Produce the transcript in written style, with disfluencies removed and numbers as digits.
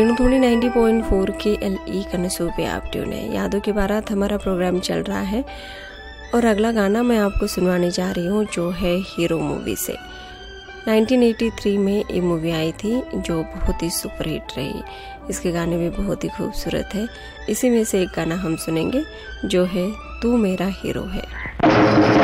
थोड़ी 90.4 KLE कनसू पे आप ट्यून है। यादों की बारात हमारा प्रोग्राम चल रहा है और अगला गाना मैं आपको सुनवाने जा रही हूँ जो है हीरो मूवी से। 1983 में ये मूवी आई थी जो बहुत ही सुपरहिट रही। इसके गाने भी बहुत ही खूबसूरत है। इसी में से एक गाना हम सुनेंगे जो है तू मेरा हीरो है।